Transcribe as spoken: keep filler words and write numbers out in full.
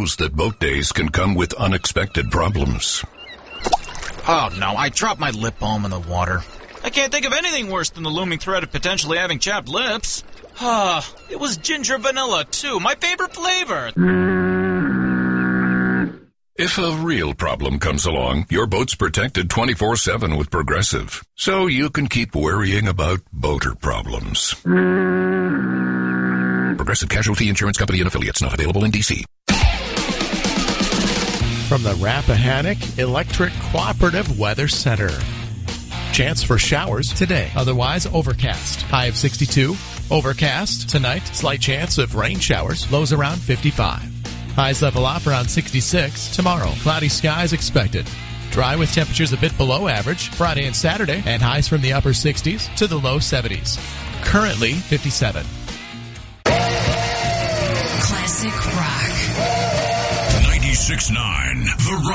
knows that boat days can come with unexpected problems. Oh, no, I dropped my lip balm in the water. I can't think of anything worse than the looming threat of potentially having chapped lips. Ah, it was ginger vanilla, too, my favorite flavor. If a real problem comes along, your boat's protected twenty-four seven with Progressive, so you can keep worrying about boater problems. Progressive Casualty Insurance Company and Affiliates, not available in D C. From the Rappahannock Electric Cooperative Weather Center. Chance for showers today, otherwise overcast. High of sixty-two. Overcast tonight, slight chance of rain showers, lows around fifty-five. Highs level off around sixty-six. Tomorrow, cloudy skies expected. Dry with temperatures a bit below average Friday and Saturday, and highs from the upper sixties to the low seventies. Currently fifty-seven. Classic rock. ninety-six point nine The